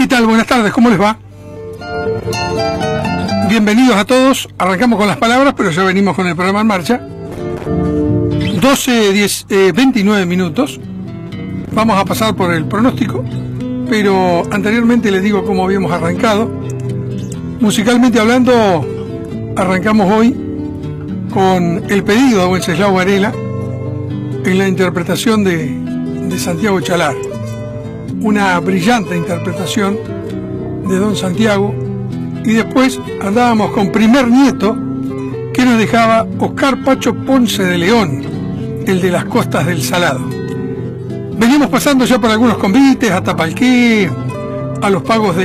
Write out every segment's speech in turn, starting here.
¿Qué tal? Buenas tardes, ¿cómo les va? Bienvenidos a todos. Arrancamos con las palabras, pero ya venimos con el programa en marcha. 29 minutos. Vamos a pasar por el pronóstico, pero anteriormente les digo cómo habíamos arrancado. Musicalmente hablando, arrancamos hoy con El Pedido de Wenceslao Varela en la interpretación de Santiago Chalar. Una brillante interpretación de Don Santiago, y después andábamos con Primer Nieto, que nos dejaba Oscar Pacho Ponce de León, el de las costas del Salado. Venimos pasando ya por algunos convites, a Tapalqué, a los pagos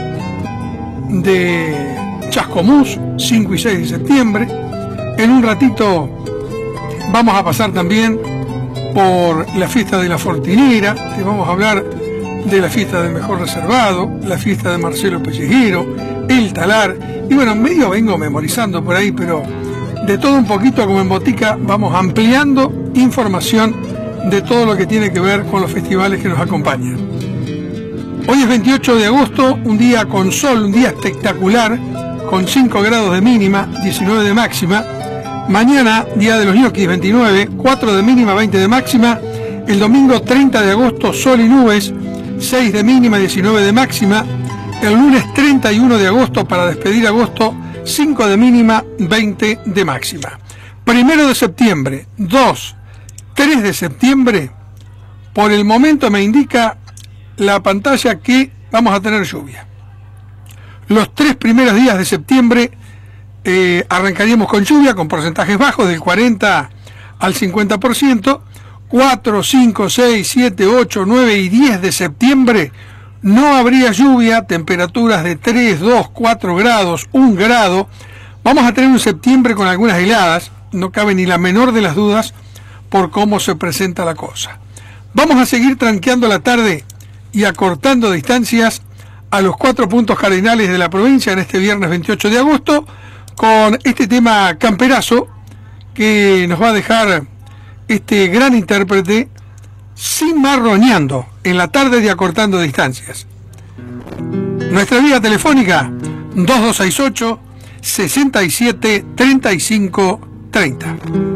de Chascomús, 5 y 6 de septiembre. En un ratito vamos a pasar también por la fiesta de la Fortinera, que vamos a hablar de la fiesta del Mejor Reservado, la fiesta de Marcelo Pelleguero, el Talar, y bueno, medio vengo memorizando por ahí, pero de todo un poquito, como en botica, vamos ampliando información de todo lo que tiene que ver con los festivales que nos acompañan. Hoy es 28 de agosto, un día con sol, un día espectacular, con 5 grados de mínima, 19 de máxima. Mañana, día de los ñoquis, 29, 4 de mínima, 20 de máxima. El domingo 30 de agosto, sol y nubes, 6 de mínima, 19 de máxima. El lunes 31 de agosto, para despedir agosto, 5 de mínima, 20 de máxima. 1 de septiembre, 2, 3 de septiembre, por el momento me indica la pantalla que vamos a tener lluvia. Los 3 primeros días de septiembre arrancaríamos con lluvia, con porcentajes bajos del 40 al 50%. 4, 5, 6, 7, 8, 9 y 10 de septiembre no habría lluvia, temperaturas de 3, 2, 4 grados, 1 grado. Vamos a tener un septiembre con algunas heladas, no cabe ni la menor de las dudas por cómo se presenta la cosa. Vamos a seguir tranqueando la tarde y acortando distancias a los 4 puntos cardinales de la provincia en este viernes 28 de agosto, con este tema camperazo que nos va a dejar este gran intérprete Cimarroneando en la tarde de Acortando Distancias. Nuestra vía telefónica 2268 67 35 30.